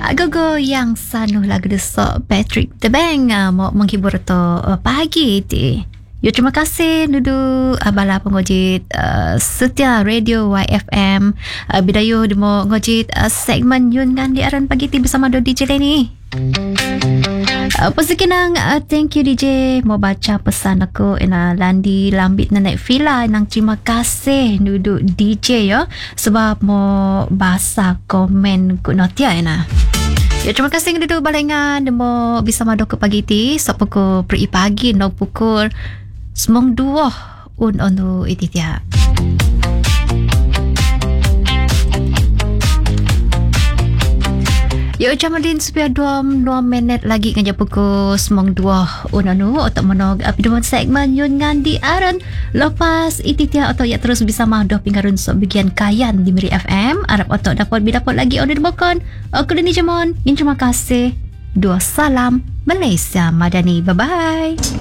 Agogo yang sanuh lagu desok Patrick The Bang mau menghibur to pagi ti. Yo terima kasih nudu bala pengojit setia radio YFM bidayo demo ngojit segmen yun ngan di aran pagi ti bersama do DJ Lenny. Pasikinang thank you DJ mau baca pesan aku ina landi lambit na naik villa nang terima kasih nudu DJ yo sebab mau bahasa komen ku notia ina. Ya terima kasih nudu balengan demo bisa mado ke pagi ti sok pukul pri pagi no pukul semong 2 onu ititia. Yo jamadin supaya 2 minit lagi ngajak pukul semong 2 unanu otak monog apiduan segmen yun ngan di aran lepas ititia atau ya terus bisa mahdoh pingarun sok bagian kayan di Miri FM Arab otak dapat bidapot lagi order bokon aku Leni Jamon terima kasih 2 salam Malaysia Madani bye bye.